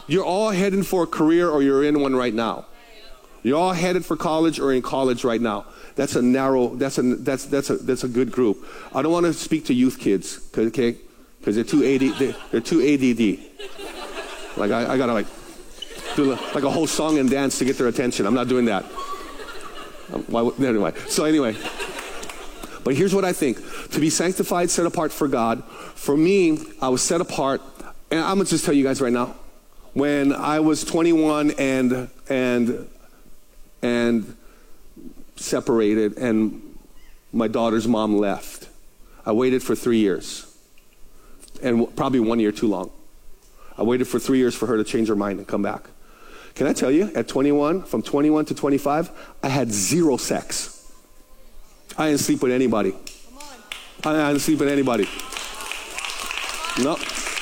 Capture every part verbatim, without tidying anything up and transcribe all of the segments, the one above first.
You're all heading for a career or you're in one right now. You're all headed for college or in college right now. That's a narrow, that's a, that's, that's a, that's a good group. I don't want to speak to youth kids, okay? Because they're too A D, they're, they're too A D D. Like I, I gotta like, do like a whole song and dance to get their attention. I'm not doing that. Um, why, anyway, so anyway. But here's what I think. To be sanctified, set apart for God, for me, I was set apart, and I'm gonna just tell you guys right now, when I was twenty-one and, and, and separated and my daughter's mom left, I waited for three years, and probably one year too long. I waited for three years for her to change her mind and come back. Can I tell you, at twenty-one, from twenty-one to twenty-five, I had zero sex. I didn't sleep with anybody. I didn't sleep with anybody. No.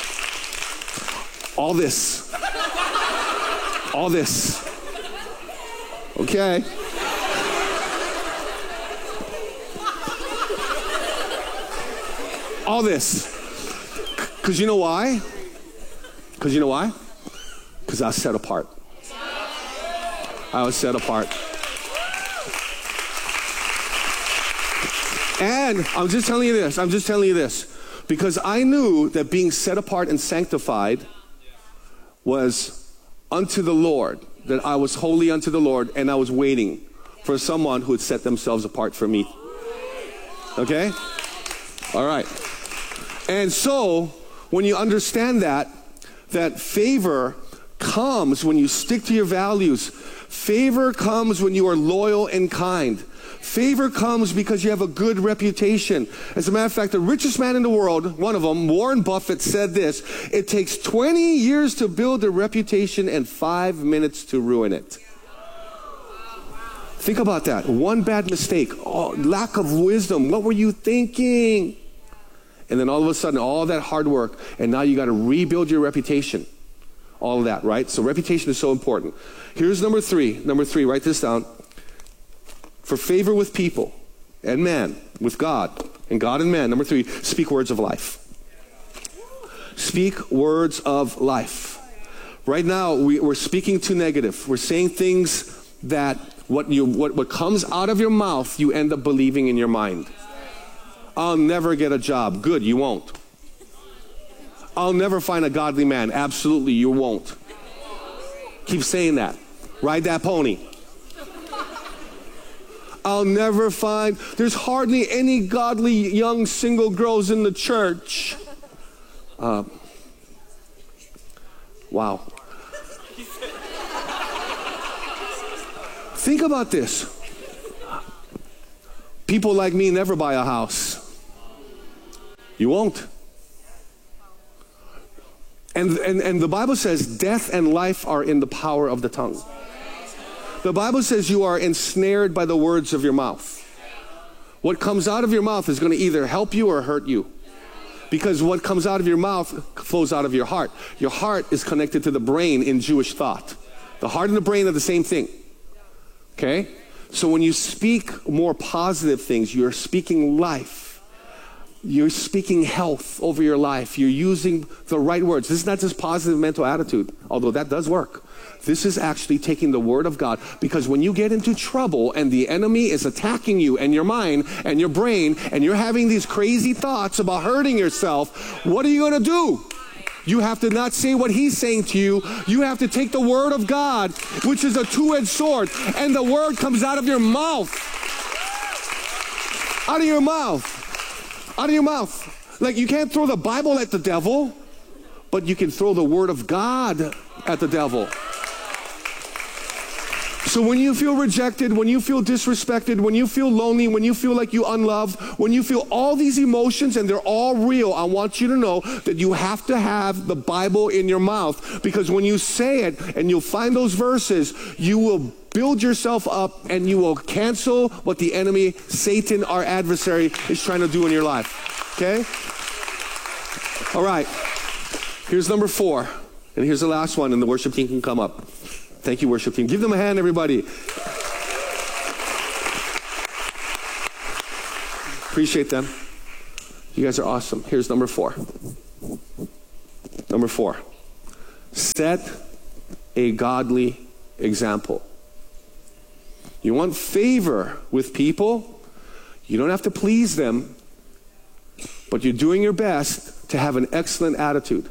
All this. All this. Okay. All this. Because you know why? Because you know why? Because I was set apart. I was set apart. And I'm just telling you this, I'm just telling you this, because I knew that being set apart and sanctified was unto the Lord, that I was holy unto the Lord, and I was waiting for someone who would set themselves apart for me. Okay? All right. And so, when you understand that, that favor comes when you stick to your values. Favor comes when you are loyal and kind. Favor comes because you have a good reputation. As a matter of fact, the richest man in the world, one of them, Warren Buffett, said this: it takes twenty years to build a reputation and five minutes to ruin it. Think about that. One bad mistake, oh, lack of wisdom. What were you thinking? And then all of a sudden, all that hard work, and now you got to rebuild your reputation. All of that, right? So reputation is so important. Here's number three. Number three, write this down. For favor with people and man, with God, and God and man. Number three, speak words of life. Speak words of life. Right now, we, we're speaking too negative. We're saying things that what, you, what, what comes out of your mouth, you end up believing in your mind. I'll never get a job. Good, you won't. I'll never find a godly man. Absolutely, you won't. Keep saying that. Ride that pony. I'll never find, there's hardly any godly young single girls in the church. Uh, wow. Think about this. People like me never buy a house. You won't. And, and, and the Bible says death and life are in the power of the tongue. The Bible says you are ensnared by the words of your mouth. What comes out of your mouth is going to either help you or hurt you. Because what comes out of your mouth flows out of your heart. Your heart is connected to the brain in Jewish thought. The heart and the brain are the same thing. Okay? So when you speak more positive things, you're speaking life. You're speaking health over your life. You're using the right words. This is not just positive mental attitude, although that does work. This is actually taking the word of God, because when you get into trouble and the enemy is attacking you and your mind and your brain and you're having these crazy thoughts about hurting yourself, what are you going to do? You have to not say what he's saying to you. You have to take the word of God, which is a two-edged sword, and the word comes out of your mouth. Out of your mouth. Out of your mouth. Like, you can't throw the Bible at the devil, but you can throw the word of God at the devil. So when you feel rejected, when you feel disrespected, when you feel lonely, when you feel like you're unloved, when you feel all these emotions and they're all real, I want you to know that you have to have the Bible in your mouth, because when you say it and you'll find those verses, you will build yourself up and you will cancel what the enemy, Satan, our adversary, is trying to do in your life. Okay? All right. Here's number four. And here's the last one, and the worship team can come up. Thank you, worship team. Give them a hand, everybody. Appreciate them. You guys are awesome. Here's number four. Number four. Set a godly example. You want favor with people, you don't have to please them, but you're doing your best to have an excellent attitude.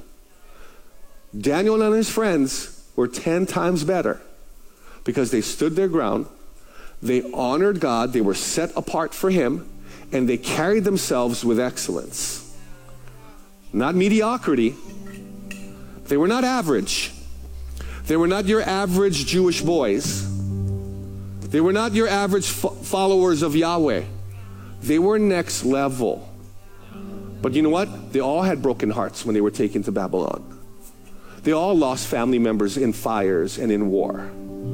Daniel and his friends were ten times better because they stood their ground, they honored God, they were set apart for him, and they carried themselves with excellence. Not mediocrity. They were not average. They were not your average Jewish boys. They were not your average fo- followers of Yahweh. They were next level. But you know what? They all had broken hearts when they were taken to Babylon. They all lost family members in fires and in war.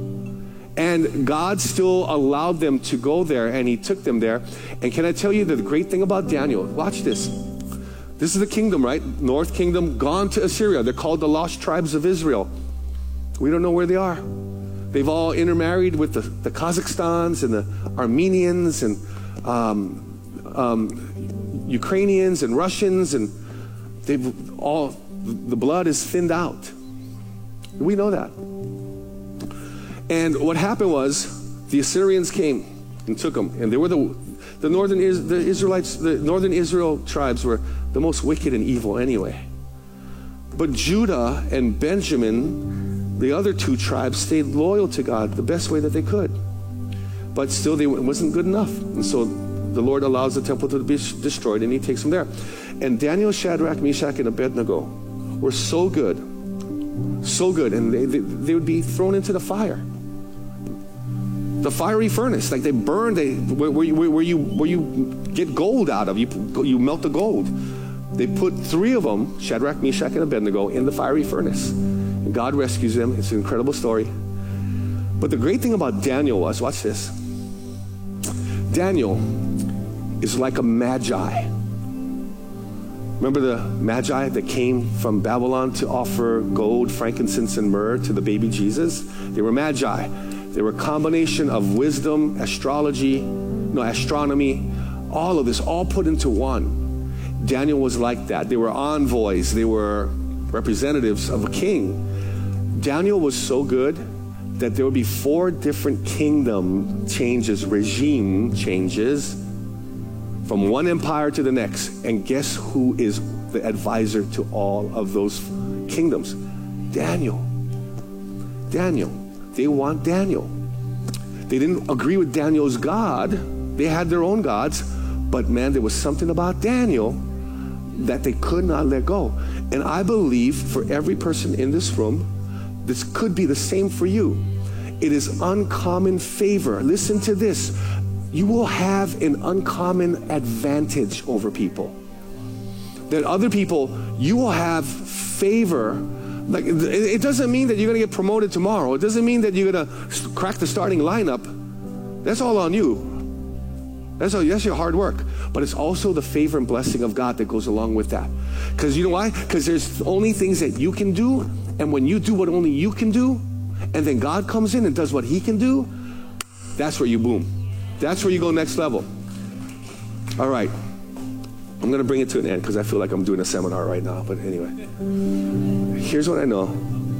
And God still allowed them to go there, and he took them there. And can I tell you the great thing about Daniel? Watch this. This is the kingdom, right? North kingdom, gone to Assyria. They're called the lost tribes of Israel. We don't know where they are. They've all intermarried with the, the Kazakhstans and the Armenians and um, um, Ukrainians and Russians, and they've all, the blood is thinned out. We know that. And what happened was the Assyrians came and took them, and they were the the northern the Israelites, the northern Israel tribes were the most wicked and evil anyway. But Judah and Benjamin, the other two tribes, stayed loyal to God the best way that they could. But still, they, it wasn't good enough. And so the Lord allows the temple to be destroyed, and he takes them there. And Daniel, Shadrach, Meshach, and Abednego were so good, so good, and they, they, they would be thrown into the fire. The fiery furnace, like they burn, they, where, where, you, where, you, where you get gold out of, you, you melt the gold. They put three of them, Shadrach, Meshach, and Abednego, in the fiery furnace. And God rescues them. It's an incredible story. But the great thing about Daniel was, watch this. Daniel is like a magi. Remember the magi that came from Babylon to offer gold, frankincense, and myrrh to the baby Jesus? They were magi. They were a combination of wisdom, astrology, no, astronomy, all of this, all put into one. Daniel was like that. They were envoys. They were representatives of a king. Daniel was so good that there would be four different kingdom changes, regime changes, from one empire to the next. And guess who is the advisor to all of those kingdoms? Daniel. Daniel. They want Daniel. They didn't agree with Daniel's God. They had their own gods. But man, there was something about Daniel that they could not let go. And I believe for every person in this room, this could be the same for you. It is uncommon favor. Listen to this. You will have an uncommon advantage over people. That other people, you will have favor. Like, it doesn't mean that you're going to get promoted tomorrow. It doesn't mean that you're going to crack the starting lineup. That's all on you. That's, all, that's your hard work. But it's also the favor and blessing of God that goes along with that. Because you know why? Because there's only things that you can do. And when you do what only you can do, and then God comes in and does what he can do, that's where you boom. That's where you go next level. All right. I'm going to bring it to an end because I feel like I'm doing a seminar right now. But anyway, here's what I know.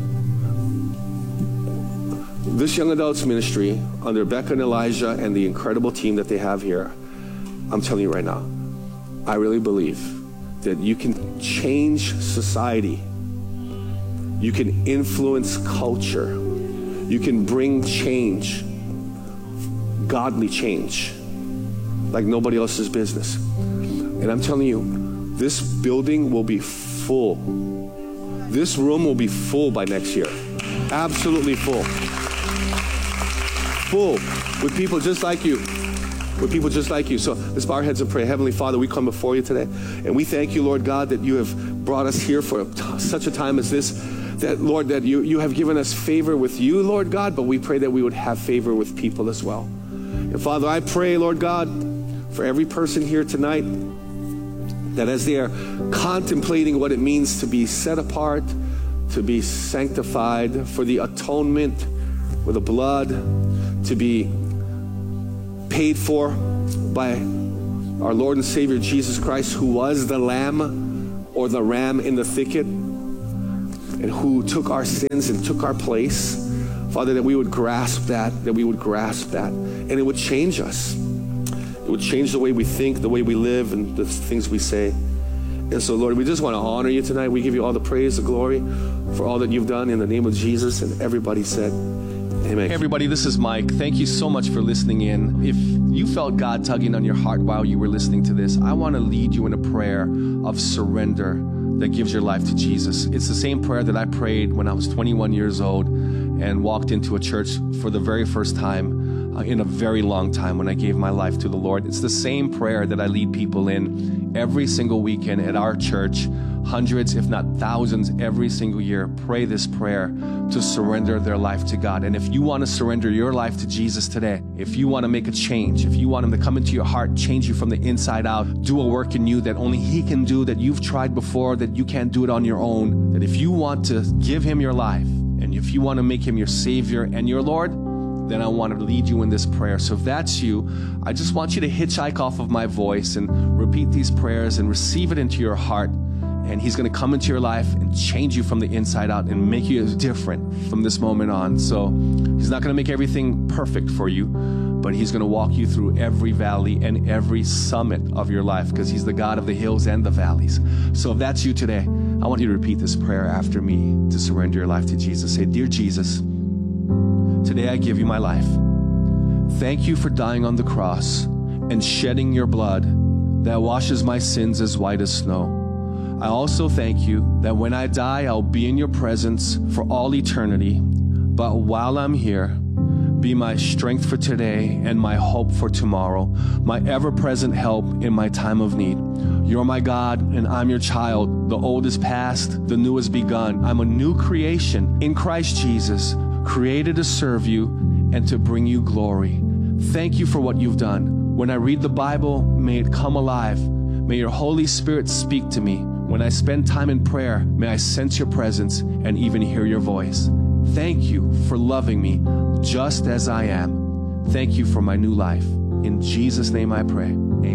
This young adults ministry under Becca and Elijah and the incredible team that they have here, I'm telling you right now, I really believe that you can change society. You can influence culture. You can bring change, godly change, like nobody else's business. And I'm telling you, this building will be full. This room will be full by next year. Absolutely full. Full with people just like you. With people just like you. So let's bow our heads and pray. Heavenly Father, we come before you today. And we thank you, Lord God, that you have brought us here for such a time as this. That, Lord, that you, you have given us favor with you, Lord God, but we pray that we would have favor with people as well. And Father, I pray, Lord God, for every person here tonight, that as they are contemplating what it means to be set apart, to be sanctified, for the atonement with the blood, to be paid for by our Lord and Savior Jesus Christ, who was the lamb or the ram in the thicket. and who took our sins and took our place. Father, that we would grasp that, that we would grasp that, and it would change us. It would change the way we think, the way we live, and the things we say. And so, Lord, we just want to honor you tonight. We give you all the praise, the glory for all that you've done in the name of Jesus. And everybody said, amen. Hey everybody, this is Mike. Thank you so much for listening in. If you felt God tugging on your heart while you were listening to this, I want to lead you in a prayer of surrender that gives your life to Jesus. It's the same prayer that I prayed when I was twenty-one years old and walked into a church for the very first time uh, in a very long time when I gave my life to the Lord. It's the same prayer that I lead people in every single weekend at our church. Hundreds, if not thousands, every single year pray this prayer to surrender their life to God. And if you want to surrender your life to Jesus today, if you want to make a change, if you want Him to come into your heart, change you from the inside out, do a work in you that only He can do, that you've tried before, that you can't do it on your own, that if you want to give Him your life, and if you want to make Him your Savior and your Lord, then I want to lead you in this prayer. So if that's you, I just want you to hitchhike off of my voice and repeat these prayers and receive it into your heart. And He's going to come into your life and change you from the inside out and make you different from this moment on. So He's not going to make everything perfect for you, but He's going to walk you through every valley and every summit of your life, because He's the God of the hills and the valleys. So if that's you today, I want you to repeat this prayer after me to surrender your life to Jesus. Say, Dear Jesus, today I give you my life. Thank you for dying on the cross and shedding your blood that washes my sins as white as snow. I also thank you that when I die, I'll be in your presence for all eternity. But while I'm here, be my strength for today and my hope for tomorrow, my ever-present help in my time of need. You're my God, and I'm your child. The old is past, the new has begun. I'm a new creation in Christ Jesus, created to serve you and to bring you glory. Thank you for what you've done. When I read the Bible, may it come alive. May your Holy Spirit speak to me. When I spend time in prayer, may I sense your presence and even hear your voice. Thank you for loving me just as I am. Thank you for my new life. In Jesus' name I pray.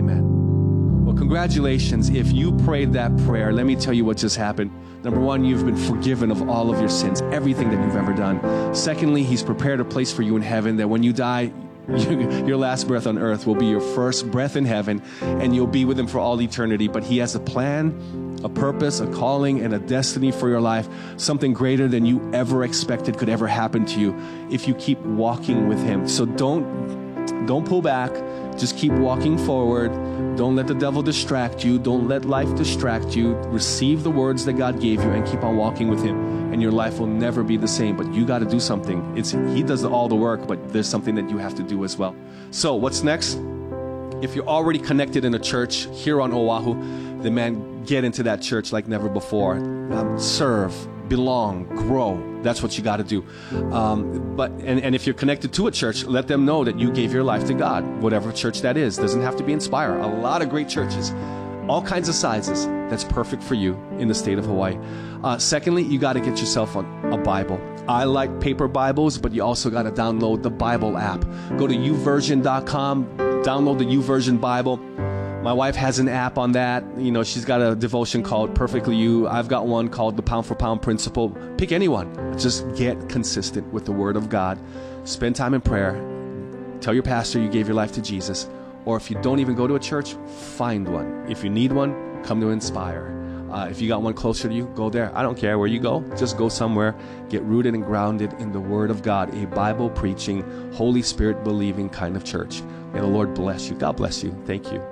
Amen. Well, congratulations. If you prayed that prayer, let me tell you what just happened. Number one, you've been forgiven of all of your sins, everything that you've ever done. Secondly, He's prepared a place for you in heaven that when you die, your last breath on earth will be your first breath in heaven, and you'll be with Him for all eternity. But He has a plan, a purpose, a calling, and a destiny for your life, something greater than you ever expected could ever happen to you if you keep walking with Him. So don't, don't pull back. Just keep walking forward. Don't let the devil distract you. Don't let life distract you. Receive the words that God gave you and keep on walking with Him, and your life will never be the same. But you got to do something. It's He does all the work, but there's something that you have to do as well. So what's next? If you're already connected in a church here on Oahu, then man, get into that church like never before. Um, serve, belong, grow. That's what you got to do. Um, but and, and if you're connected to a church, let them know that you gave your life to God, whatever church that is. Doesn't have to be Inspire. A lot of great churches, all kinds of sizes. That's perfect for you in the state of Hawaii. Uh, secondly, you got to get yourself a, a Bible. I like paper Bibles, but you also got to download the Bible app. Go to u version dot com, download the YouVersion Bible. My wife has an app on that. You know, she's got a devotion called Perfectly You. I've got one called the Pound for Pound Principle. Pick anyone. Just get consistent with the Word of God. Spend time in prayer. Tell your pastor you gave your life to Jesus. Or if you don't even go to a church, find one. If you need one, come to Inspire. Uh, if you got one closer to you, go there. I don't care where you go. Just go somewhere. Get rooted and grounded in the Word of God. A Bible-preaching, Holy Spirit-believing kind of church. May the Lord bless you. God bless you. Thank you.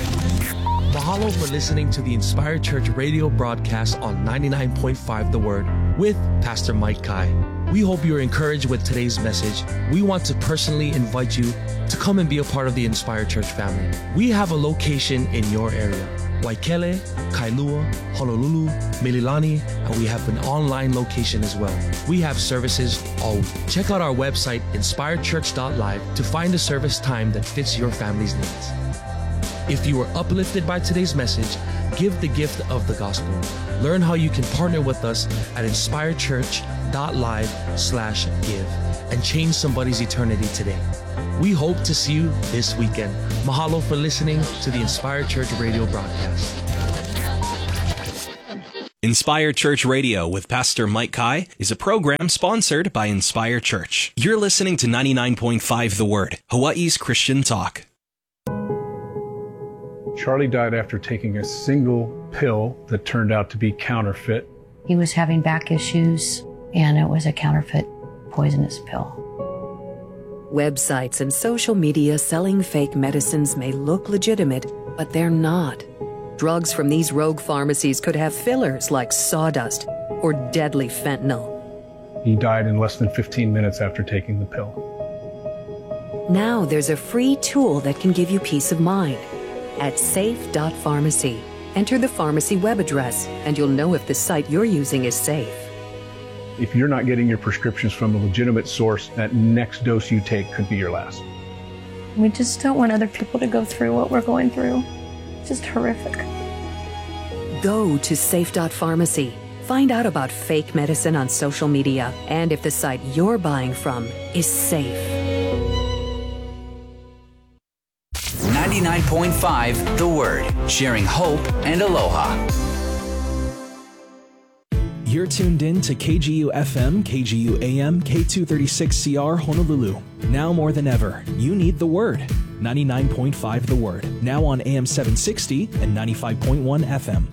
Mahalo for listening to the Inspired Church radio broadcast on ninety-nine point five The Word with Pastor Mike Kai. We hope you are encouraged with today's message. We want to personally invite you to come and be a part of the Inspired Church family. We have a location in your area: Waikele, Kailua, Honolulu, Mililani, and we have an online location as well. We have services all week. Check out our website, inspired church dot live, to find a service time that fits your family's needs. If you were uplifted by today's message, give the gift of the gospel. Learn how you can partner with us at inspired church dot live slash give and change somebody's eternity today. We hope to see you this weekend. Mahalo for listening to the Inspired Church radio broadcast. Inspire Church Radio with Pastor Mike Kai is a program sponsored by Inspire Church. You're listening to ninety-nine point five The Word, Hawaii's Christian talk. Charlie died after taking a single pill that turned out to be counterfeit. He was having back issues, and it was a counterfeit poisonous pill. Websites and social media selling fake medicines may look legitimate, but they're not. Drugs from these rogue pharmacies could have fillers like sawdust or deadly fentanyl. He died in less than fifteen minutes after taking the pill. Now there's a free tool that can give you peace of mind. At safe dot pharmacy, enter the pharmacy web address and you'll know if the site you're using is safe. If you're not getting your prescriptions from a legitimate source, that next dose you take could be your last. We just don't want other people to go through what we're going through. It's just horrific. Go to safe dot pharmacy. Find out about fake medicine on social media and if the site you're buying from is safe. ninety-nine point five The Word, sharing hope and aloha. You're tuned in to K G U F M, K G U A M, K two thirty-six C R Honolulu. Now more than ever, you need the Word. ninety-nine point five The Word, now on A M seven sixty and ninety-five point one F M.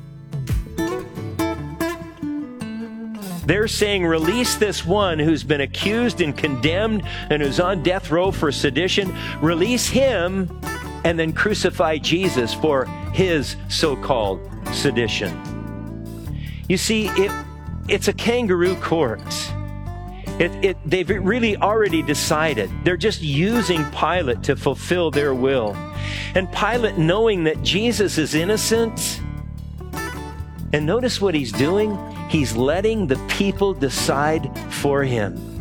They're saying, release this one who's been accused and condemned and who's on death row for sedition. Release him and then crucify Jesus for his so-called sedition. You see, it, it's a kangaroo court. It, it, they've really already decided. They're just using Pilate to fulfill their will. And Pilate, knowing that Jesus is innocent, and notice what he's doing. He's letting the people decide for him.